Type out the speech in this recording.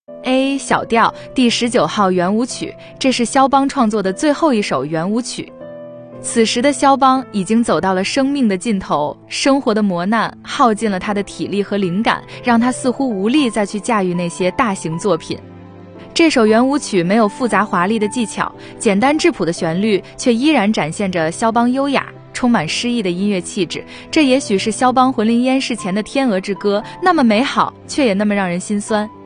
A 小调第19号圆舞曲，这是肖邦创作的最后一首圆舞曲。此时的肖邦已经走到了生命的尽头，生活的磨难耗尽了他的体力和灵感，让他似乎无力再去驾驭那些大型作品。这首圆舞曲没有复杂华丽的技巧，简单质朴的旋律却依然展现着肖邦优雅充满诗意的音乐气质。这也许是肖邦魂灵烟逝前的天鹅之歌，那么美好却也那么让人心酸。